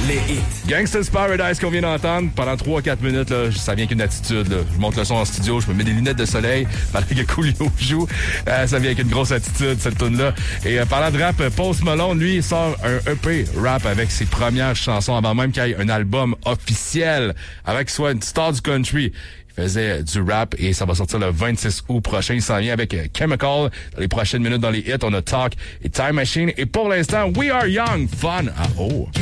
les hits. Gangsta's Paradise qu'on vient d'entendre pendant 3-4 minutes, là, ça vient qu'une attitude. Là. Je monte le son en studio, je me mets des lunettes de soleil pendant que Coolio joue. Ça vient avec une grosse attitude, cette tune-là. Et parlant de rap, Post Malone, lui, il sort un EP rap avec ses premières chansons avant même qu'il y ait un album officiel avec soit une star du country. Il faisait du rap et ça va sortir le 26 août prochain. Il s'en vient avec Chemical. Dans les prochaines minutes dans les hits, on a Talk et Time Machine. Et pour l'instant, We Are Young, Fun à haut.